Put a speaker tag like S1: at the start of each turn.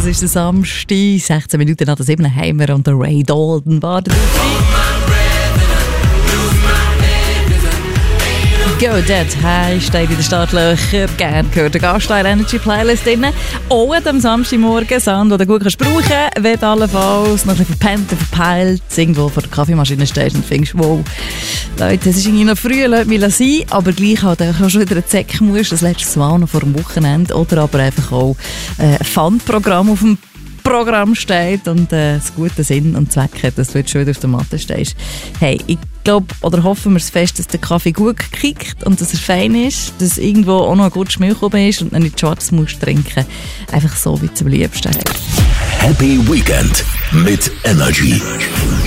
S1: es ist der Samstag, 16 Minuten nach der 7. Heimer und der Ray Dalton war dabei. Go Dead, hey, steht in den Startlöchern. Gerne gehört der Gastliner Energy Playlist drin. Auch am Samstagmorgen, Sand, den du gut brauchen kannst, wenn du allenfalls noch ein bisschen verpennt und verpeilt irgendwo vor der Kaffeemaschine stehst und findest, wow, Leute, es ist irgendwie noch früh, lasst mich sein, aber gleich halt auch schon wieder ein Zeck musst, das letzte Mal noch vor dem Wochenende, oder aber einfach auch ein Pfandprogramm auf dem Programm steht und das gute Sinn und Zweck hat, dass du jetzt schon wieder auf der Matte stehst. Hey, ich glaube, oder hoffen wir es fest, dass der Kaffee gut gekickt und dass er fein ist, dass irgendwo auch noch ein gutes Milch oben ist und dann nicht schwarz musst trinken. Einfach so, wie du es am liebsten hast.
S2: Happy Weekend mit Energy.